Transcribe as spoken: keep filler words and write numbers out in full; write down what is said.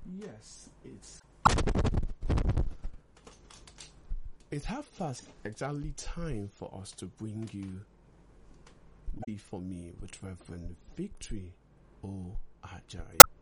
Yes, it's it's half past exactly time for us to bring you Me for Me with Reverend Victory O. Ajayi.